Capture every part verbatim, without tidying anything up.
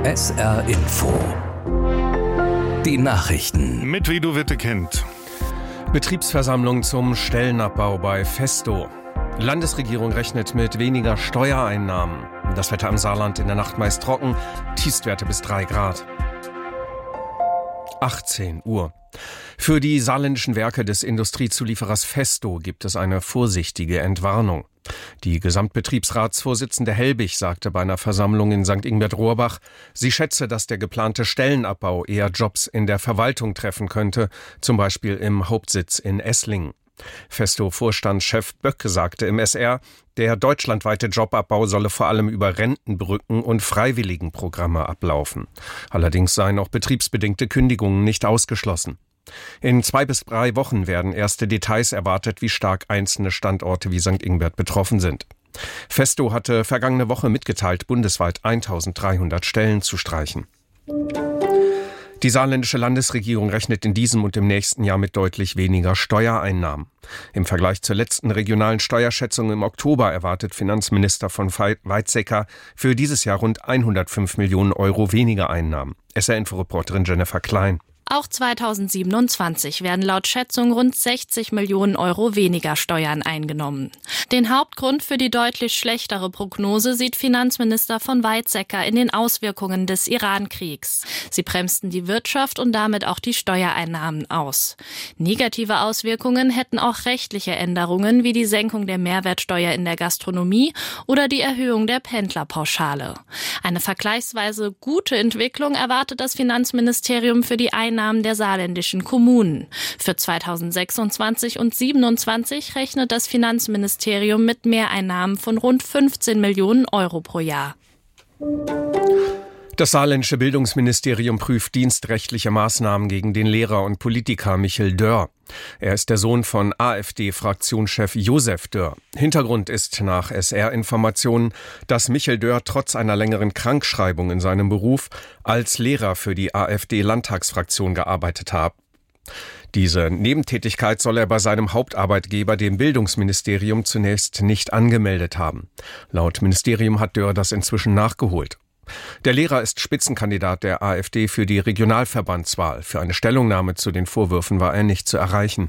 S R Info. Die Nachrichten. Mit Guido Wittekind. Betriebsversammlung zum Stellenabbau bei Festo. Landesregierung rechnet mit weniger Steuereinnahmen. Das Wetter im Saarland in der Nacht meist trocken, Tiefstwerte bis drei Grad. achtzehn Uhr. Für die saarländischen Werke des Industriezulieferers Festo gibt es eine vorsichtige Entwarnung. Die Gesamtbetriebsratsvorsitzende Helbig sagte bei einer Versammlung in Sankt Ingbert-Rohrbach, sie schätze, dass der geplante Stellenabbau eher Jobs in der Verwaltung treffen könnte, zum Beispiel im Hauptsitz in Esslingen. Festo-Vorstandschef Böcke sagte im S R, der deutschlandweite Jobabbau solle vor allem über Rentenbrücken und Freiwilligenprogramme ablaufen. Allerdings seien auch betriebsbedingte Kündigungen nicht ausgeschlossen. In zwei bis drei Wochen werden erste Details erwartet, wie stark einzelne Standorte wie Sankt Ingbert betroffen sind. Festo hatte vergangene Woche mitgeteilt, bundesweit eintausenddreihundert Stellen zu streichen. Die saarländische Landesregierung rechnet in diesem und im nächsten Jahr mit deutlich weniger Steuereinnahmen. Im Vergleich zur letzten regionalen Steuerschätzung im Oktober erwartet Finanzminister von Weizsäcker für dieses Jahr rund hundertfünf Millionen Euro weniger Einnahmen. S R-Info-Reporterin Jennifer Klein. Auch zweitausendsiebenundzwanzig werden laut Schätzung rund sechzig Millionen Euro weniger Steuern eingenommen. Den Hauptgrund für die deutlich schlechtere Prognose sieht Finanzminister von Weizsäcker in den Auswirkungen des Iran-Kriegs. Sie bremsten die Wirtschaft und damit auch die Steuereinnahmen aus. Negative Auswirkungen hätten auch rechtliche Änderungen wie die Senkung der Mehrwertsteuer in der Gastronomie oder die Erhöhung der Pendlerpauschale. Eine vergleichsweise gute Entwicklung erwartet das Finanzministerium für die Einnahmen der saarländischen Kommunen. Für zweitausendsechsundzwanzig und zweitausendsiebenundzwanzig rechnet das Finanzministerium mit Mehreinnahmen von rund fünfzehn Millionen Euro pro Jahr. Das saarländische Bildungsministerium prüft dienstrechtliche Maßnahmen gegen den Lehrer und Politiker Michel Dörr. Er ist der Sohn von AfD-Fraktionschef Josef Dörr. Hintergrund ist nach S R-Informationen, dass Michel Dörr trotz einer längeren Krankschreibung in seinem Beruf als Lehrer für die AfD-Landtagsfraktion gearbeitet hat. Diese Nebentätigkeit soll er bei seinem Hauptarbeitgeber, dem Bildungsministerium, zunächst nicht angemeldet haben. Laut Ministerium hat Dörr das inzwischen nachgeholt. Der Lehrer ist Spitzenkandidat der AfD für die Regionalverbandswahl. Für eine Stellungnahme zu den Vorwürfen war er nicht zu erreichen.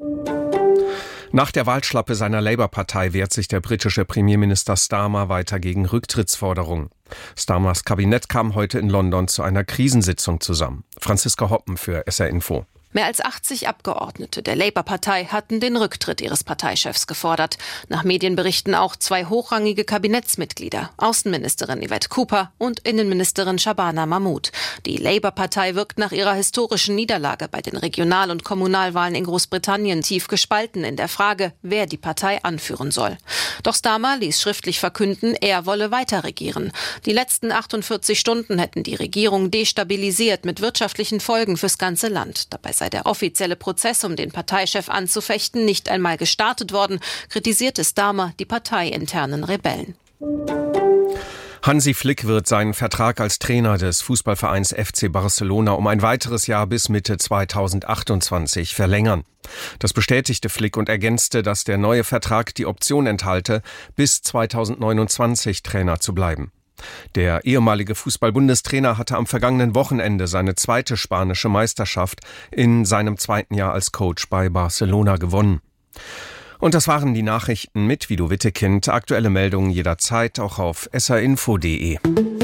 Nach der Wahlschlappe seiner Labour-Partei wehrt sich der britische Premierminister Starmer weiter gegen Rücktrittsforderungen. Starmers Kabinett kam heute in London zu einer Krisensitzung zusammen. Franziska Hoppen für S R Info. Mehr als achtzig Abgeordnete der Labour-Partei hatten den Rücktritt ihres Parteichefs gefordert. Nach Medienberichten auch zwei hochrangige Kabinettsmitglieder, Außenministerin Yvette Cooper und Innenministerin Shabana Mahmood. Die Labour-Partei wirkt nach ihrer historischen Niederlage bei den Regional- und Kommunalwahlen in Großbritannien tief gespalten in der Frage, wer die Partei anführen soll. Doch Starmer ließ schriftlich verkünden, er wolle weiter regieren. Die letzten achtundvierzig Stunden hätten die Regierung destabilisiert mit wirtschaftlichen Folgen fürs ganze Land. Dabei sei der offizielle Prozess, um den Parteichef anzufechten, nicht einmal gestartet worden, kritisierte Starmer die parteiinternen Rebellen. Hansi Flick wird seinen Vertrag als Trainer des Fußballvereins F C Barcelona um ein weiteres Jahr bis Mitte zweitausendachtundzwanzig verlängern. Das bestätigte Flick und ergänzte, dass der neue Vertrag die Option enthalte, bis zweitausendneunundzwanzig Trainer zu bleiben. Der ehemalige Fußball-Bundestrainer hatte am vergangenen Wochenende seine zweite spanische Meisterschaft in seinem zweiten Jahr als Coach bei Barcelona gewonnen. Und das waren die Nachrichten mit Guido Wittekind. Aktuelle Meldungen jederzeit auch auf s r info punkt d e.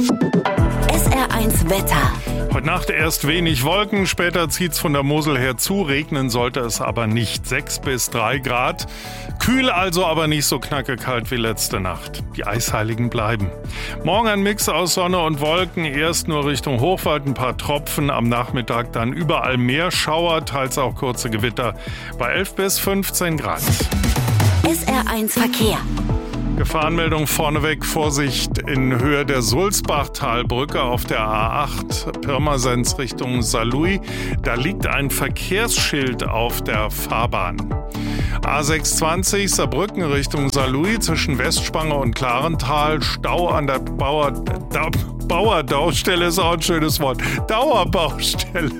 S R eins Wetter. Heute Nacht erst wenig Wolken, später zieht's von der Mosel her zu, regnen sollte es aber nicht. sechs bis drei Grad, kühl also, aber nicht so knackekalt wie letzte Nacht. Die Eisheiligen bleiben. Morgen ein Mix aus Sonne und Wolken, erst nur Richtung Hochwald ein paar Tropfen, am Nachmittag dann überall mehr Schauer, teils auch kurze Gewitter bei elf bis fünfzehn Grad. S R eins Verkehr. Gefahrenmeldung vorneweg, Vorsicht in Höhe der Sulzbachtalbrücke auf der A acht, Pirmasens Richtung Saarlouis. Da liegt ein Verkehrsschild auf der Fahrbahn. A sechshundertzwanzig Saarbrücken Richtung Saarlouis zwischen Westspange und Klarental, Stau an der Bauer, da, Bauerdaustelle ist auch ein schönes Wort, Dauerbaustelle.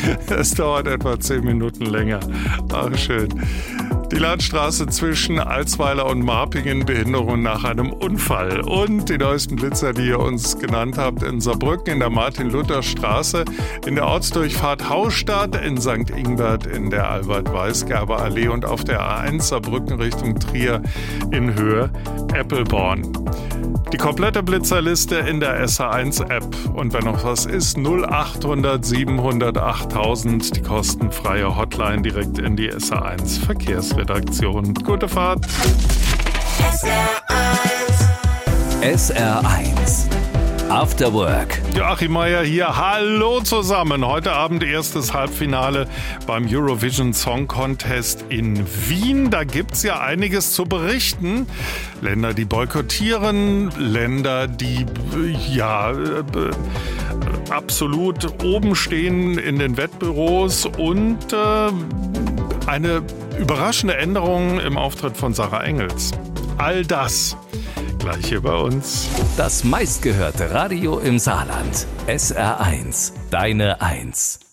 Es dauert etwa zehn Minuten länger. Ach, schön. Die Landstraße zwischen Alsweiler und Marpingen, Behinderung nach einem Unfall. Und die neuesten Blitzer, die ihr uns genannt habt, in Saarbrücken in der Martin-Luther-Straße, in der Ortsdurchfahrt Haustadt, in Sankt Ingbert in der Albert-Weisgerber-Allee und auf der A eins Saarbrücken Richtung Trier in Höhe Eppelborn. Die komplette Blitzerliste in der S R eins App. Und wenn noch was ist, null achthundert siebenhundert achttausend, die kostenfreie Hotline direkt in die S R eins Verkehrsredaktion. Gute Fahrt. S R eins. S R eins. After Work. Joachim Meier hier. Hallo zusammen. Heute Abend erstes Halbfinale beim Eurovision Song Contest in Wien. Da gibt's ja einiges zu berichten. Länder, die boykottieren, Länder, die ja äh, absolut oben stehen in den Wettbüros und äh, eine überraschende Änderung im Auftritt von Sarah Engels. All das gleich hier bei uns. Das meistgehörte Radio im Saarland. S R eins. Deine Eins.